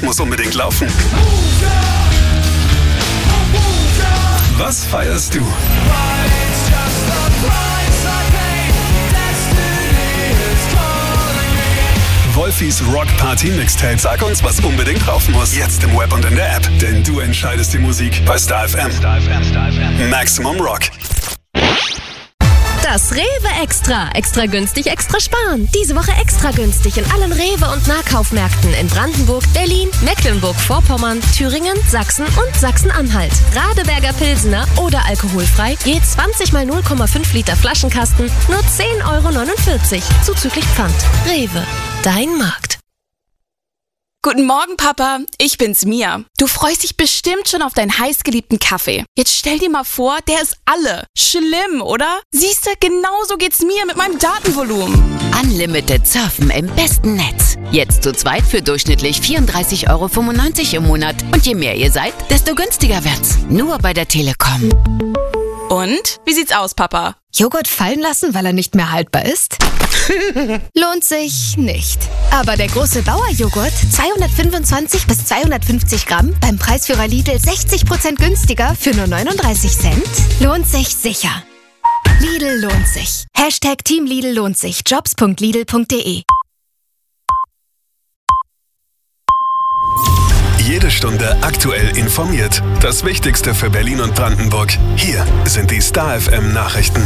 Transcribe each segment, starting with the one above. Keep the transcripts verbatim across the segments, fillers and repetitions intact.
das muss unbedingt laufen. Was feierst du? Wolfis Rock Party Mixtape. Sag uns, was unbedingt drauf muss. Jetzt im Web und in der App. Denn du entscheidest die Musik bei Star F M. Maximum Rock. Das Rewe Extra. Extra günstig, extra sparen. Diese Woche extra günstig in allen Rewe- und Nahkaufmärkten in Brandenburg, Berlin, Mecklenburg-Vorpommern, Thüringen, Sachsen und Sachsen-Anhalt. Radeberger Pilsener oder alkoholfrei, je zwanzig mal null Komma fünf Liter Flaschenkasten, nur zehn Euro neunundvierzig, zuzüglich Pfand. Rewe, dein Markt. Guten Morgen, Papa. Ich bin's, Mia. Du freust dich bestimmt schon auf deinen heißgeliebten Kaffee. Jetzt stell dir mal vor, der ist alle. Schlimm, oder? Siehste, genauso geht's mir mit meinem Datenvolumen. Unlimited Surfen im besten Netz. Jetzt zu zweit für durchschnittlich vierunddreißig Euro fünfundneunzig im Monat. Und je mehr ihr seid, desto günstiger wird's. Nur bei der Telekom. Und? Wie sieht's aus, Papa? Joghurt fallen lassen, weil er nicht mehr haltbar ist? Lohnt sich nicht. Aber der große Bauerjoghurt, zweihundertfünfundzwanzig bis zweihundertfünfzig Gramm, beim Preisführer Lidl sechzig Prozent günstiger für nur neununddreißig Cent, lohnt sich sicher. Lidl lohnt sich. Hashtag Team Lidl lohnt sich. jobs punkt lidl punkt de. Jede Stunde aktuell informiert. Das Wichtigste für Berlin und Brandenburg. Hier sind die Star F M Nachrichten.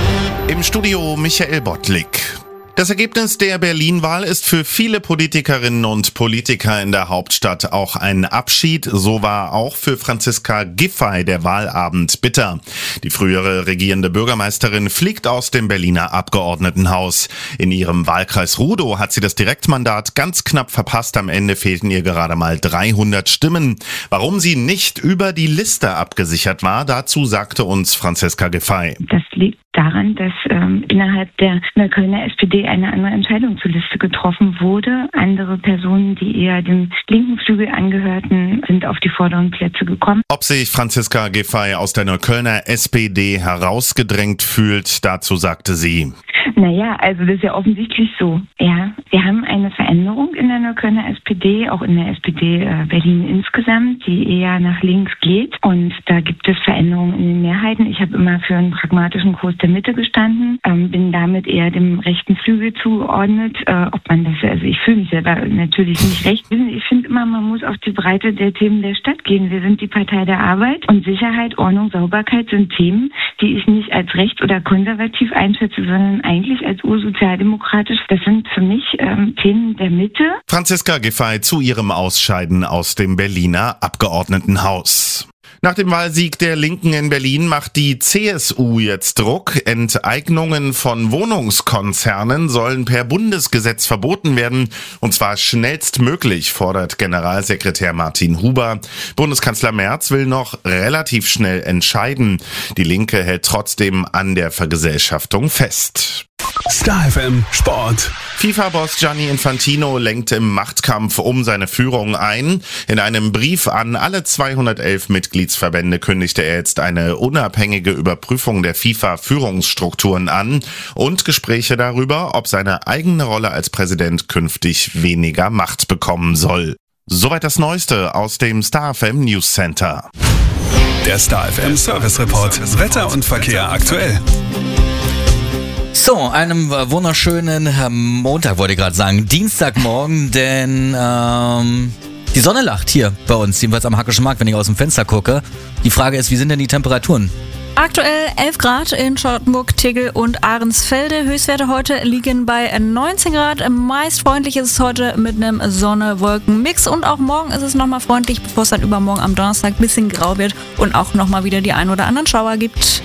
Im Studio Michael Bottlik. Das Ergebnis der Berlin-Wahl ist für viele Politikerinnen und Politiker in der Hauptstadt auch ein Abschied. So war auch für Franziska Giffey der Wahlabend bitter. Die frühere regierende Bürgermeisterin fliegt aus dem Berliner Abgeordnetenhaus. In ihrem Wahlkreis Rudow hat sie das Direktmandat ganz knapp verpasst. Am Ende fehlten ihr gerade mal dreihundert Stimmen. Warum sie nicht über die Liste abgesichert war, dazu sagte uns Franziska Giffey. Das liegt daran, dass ähm, innerhalb der Neuköllner S P D eine andere Entscheidung zur Liste getroffen wurde. Andere Personen, die eher dem linken Flügel angehörten, sind auf die vorderen Plätze gekommen. Ob sich Franziska Giffey aus der Neuköllner S P D herausgedrängt fühlt, dazu sagte sie: Naja, also das ist ja offensichtlich so. Ja, wir haben eine Veränderung in der Neuköllner S P D, auch in der S P D äh, Berlin insgesamt, die eher nach links geht. Und da gibt es Veränderungen in den Mehrheiten. Ich habe immer für einen pragmatischen Kurs der Mitte gestanden, ähm, bin damit eher dem rechten Flügel zugeordnet. Äh, ob man das, also ich fühle mich selber natürlich nicht recht. Ich finde immer, man muss auf die Breite der Themen der Stadt gehen. Wir sind die Partei der Arbeit und Sicherheit, Ordnung, Sauberkeit sind Themen, die ich nicht als rechts oder konservativ einschätze, sondern eigentlich als ursozialdemokratisch. Das sind für mich ähm, Themen der Mitte. Franziska Giffey zu ihrem Ausscheiden aus dem Berliner Abgeordnetenhaus. Nach dem Wahlsieg der Linken in Berlin macht die C S U jetzt Druck. Enteignungen von Wohnungskonzernen sollen per Bundesgesetz verboten werden. Und zwar schnellstmöglich, fordert Generalsekretär Martin Huber. Bundeskanzler Merz will noch relativ schnell entscheiden. Die Linke hält trotzdem an der Vergesellschaftung fest. Star F M Sport. FIFA-Boss Gianni Infantino lenkt im Machtkampf um seine Führung ein. In einem Brief an alle zweihundertelf Mitgliedsverbände kündigte er jetzt eine unabhängige Überprüfung der FIFA-Führungsstrukturen an und Gespräche darüber, ob seine eigene Rolle als Präsident künftig weniger Macht bekommen soll. Soweit das Neueste aus dem Star F M News Center. Der Star F M Service Report. Wetter und Verkehr aktuell. So, einem wunderschönen Montag wollte ich gerade sagen, Dienstagmorgen, denn ähm, die Sonne lacht hier bei uns, jedenfalls am Hackischen Markt, wenn ich aus dem Fenster gucke. Die Frage ist, wie sind denn die Temperaturen? Aktuell elf Grad in Charlottenburg, Tegel und Ahrensfelde. Höchstwerte heute liegen bei neunzehn Grad. Meist freundlich ist es heute mit einem Sonne-Wolken-Mix. Und auch morgen ist es nochmal freundlich, bevor es dann übermorgen am Donnerstag ein bisschen grau wird und auch nochmal wieder die ein oder anderen Schauer gibt.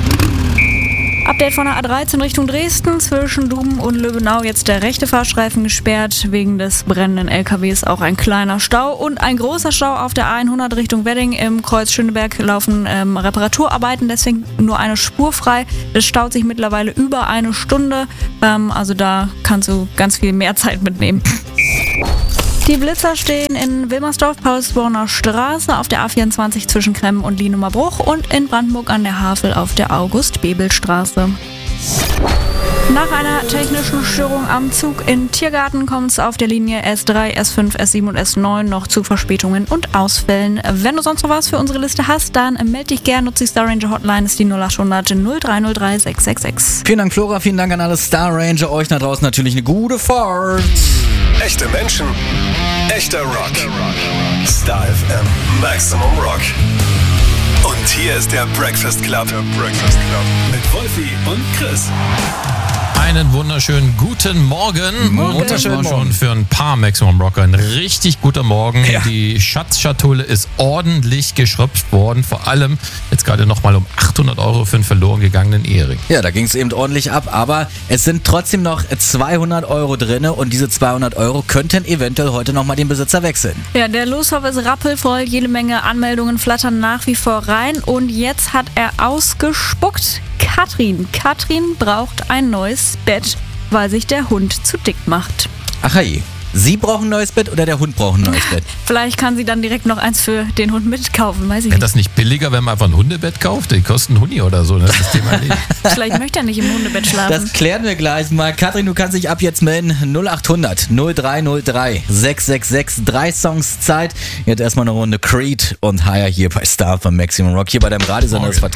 Update von der A dreizehn Richtung Dresden, zwischen Duben und Löbenau jetzt der rechte Fahrstreifen gesperrt, wegen des brennenden L K Ws auch ein kleiner Stau und ein großer Stau auf der A hundert Richtung Wedding. Im Kreuz Schöneberg laufen ähm, Reparaturarbeiten, deswegen nur eine Spur frei. Das staut sich mittlerweile über eine Stunde, ähm, also da kannst du ganz viel mehr Zeit mitnehmen. Die Blitzer stehen in Wilmersdorf, Paulsborner Straße, auf der A vierundzwanzig zwischen Kremmen und Lienumer Bruch und in Brandenburg an der Havel auf der August-Bebel-Straße. Nach einer technischen Störung am Zug in Tiergarten kommt es auf der Linie S drei, S fünf, S sieben und S neun noch zu Verspätungen und Ausfällen. Wenn du sonst noch was für unsere Liste hast, dann melde dich gerne. Nutze die Star Ranger Hotline, ist die null acht hundert null drei null drei sechs sechs sechs. Vielen Dank, Flora. Vielen Dank an alle Star Ranger. Euch da draußen natürlich eine gute Fahrt. Echte Menschen, echter Rock. Star F M, Maximum Rock. Und hier ist der Breakfast Club. Der Breakfast Club. Mit Wolfi und Chris. Einen wunderschönen guten Morgen. Morgen. Wunderschön schon für ein paar Maximum Rocker. Ein richtig guter Morgen. Ja. Die Schatzschatulle ist ordentlich geschröpft worden. Vor allem jetzt gerade nochmal um achthundert Euro für einen verloren gegangenen Ehering. Ja, da ging es eben ordentlich ab, aber es sind trotzdem noch zweihundert Euro drin und diese zweihundert Euro könnten eventuell heute nochmal den Besitzer wechseln. Ja, der Lostopf ist rappelvoll, jede Menge Anmeldungen flattern nach wie vor rein und jetzt hat er ausgespuckt. Katrin. Katrin braucht ein neues Bett, weil sich der Hund zu dick macht. Ach je. Sie brauchen ein neues Bett oder der Hund braucht ein neues Bett? Vielleicht kann sie dann direkt noch eins für den Hund mitkaufen, weiß ich Wäre nicht. das nicht billiger, wenn man einfach ein Hundebett kauft? Die kosten einen Huni oder so. Das ist das Thema erledigt. Vielleicht möchte er nicht im Hundebett schlafen. Das klären wir gleich mal. Katrin, du kannst dich ab jetzt melden. null acht hundert null drei null drei sechs sechs sechs. Drei Songs Zeit. Jetzt erstmal eine Runde Creed und Higher hier bei Star von Maximum Rock. Hier bei deinem Radiosender. Das war